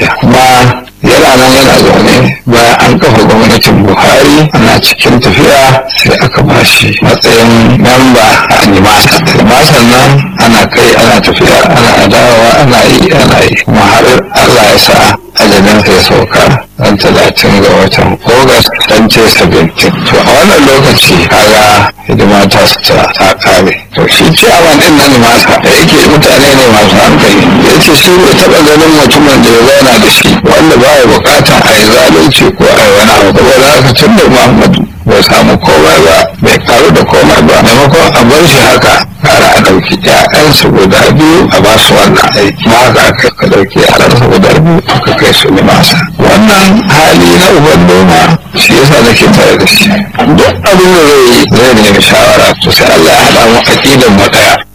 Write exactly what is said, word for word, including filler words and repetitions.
lafiya. Kuma yana nan yana zaune bayan an kafa gwamnatin Buhari ana cikin tafiya sai aka bashi matsayin memba a Nimasa. Nimasan nan ana kai ana tafiya ana dawowa ana yi ana yi kuma har Allah ya sa ajalinsa ya sauka ran talatin ga watan Ogas dan ce seventeen. To a wannan lokaci kaga hidima ta ta kare. To shi ciyawan din na Nimasa da yake mutane ne masu hankali ya ce shi bai taɓa ganin mutumin da ya zauna da shi wanda ba ya bukata a yi zalunci ko a yi wani abu. Saboda haka tun da Muhammadu bai samu komai ba bai karu da komai ba maimakon a bar shi haka kara a ɗauki ƴaƴansu guda biyu a ba su wannan aiki ma haka aka ka ɗauki ƴaƴansu guda biyu aka kai su Nimasa. Wannan hali na uban noma shi yasa nake tare da shi duk abin da zai yi zai nemi shawara to sai Allah ya haɗa mu aƙidan mu ɗaya.